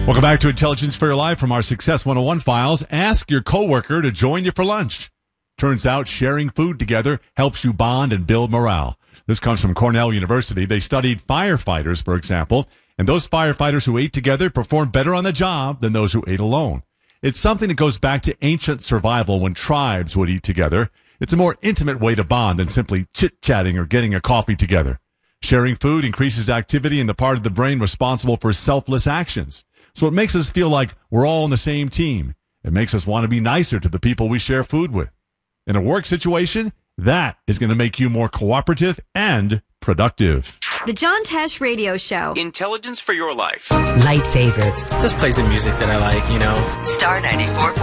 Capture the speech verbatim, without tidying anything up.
Welcome back to Intelligence for Your Life from our Success one oh one files. Ask your coworker to join you for lunch. Turns out sharing food together helps you bond and build morale. This comes from Cornell University. They studied firefighters, for example, and those firefighters who ate together performed better on the job than those who ate alone. It's something that goes back to ancient survival when tribes would eat together. It's a more intimate way to bond than simply chit-chatting or getting a coffee together. Sharing food increases activity in the part of the brain responsible for selfless actions. So it makes us feel like we're all on the same team. It makes us want to be nicer to the people we share food with. In a work situation, that is going to make you more cooperative and productive. The John Tesh Radio Show. Intelligence for Your Life. Light favorites. Just play some music that I like, you know. Star ninety-four.